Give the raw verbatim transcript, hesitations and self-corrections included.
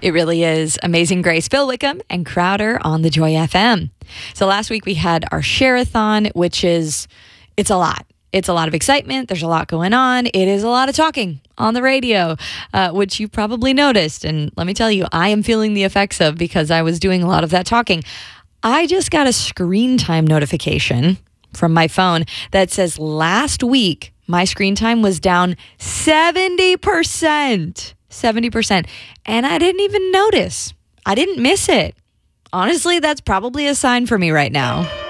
It really is. Amazing Grace, Phil Wickham, and Crowder on the Joy F M. So last week we had our share-a-thon, which is, it's a lot. It's a lot of excitement. There's a lot going on. It is a lot of talking on the radio, uh, which you probably noticed. And let me tell you, I am feeling the effects of because I was doing a lot of that talking. I just got a screen time notification from my phone that says last week my screen time was down seventy percent. seventy percent. And I didn't even notice. I didn't miss it. Honestly, that's probably a sign for me right now.